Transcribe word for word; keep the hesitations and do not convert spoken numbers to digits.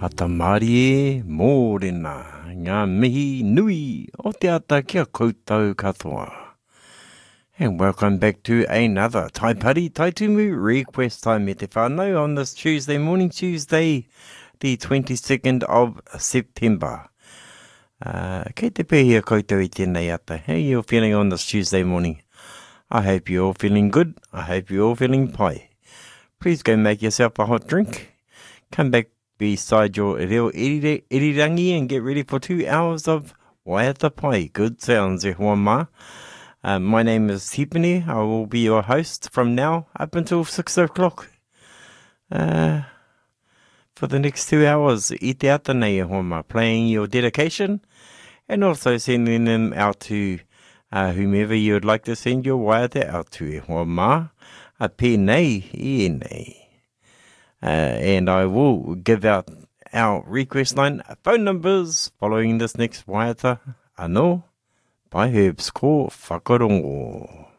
Atamari e mōrena, ngā mihi nui o te ata kia koutou katoa. And welcome back to another Tai Pari Tai Tumu Request Time me te whānau on this Tuesday morning, Tuesday the twenty-second of September. Uh, kei te pēhia koutou i tēnei ata. How are you feeling on this Tuesday morning? I hope you're all feeling good. I hope you're all feeling pai. Please go make yourself a hot drink. Come back beside your reo iri- irirangi and get ready for two hours of Waiata Pai. Good sounds, e hoa mā. Uh, my name is Tipene. I will be your host from now up until six o'clock. Uh, for the next two hours, i te ata nei e hoa mā, playing your dedication and also sending them out to uh, whomever you would like to send your waiata out to, e hoa mā. A pēnei, i nei. Uh, and I will give out our request line phone numbers following this next waiata anō by Herbs ko whakarongo.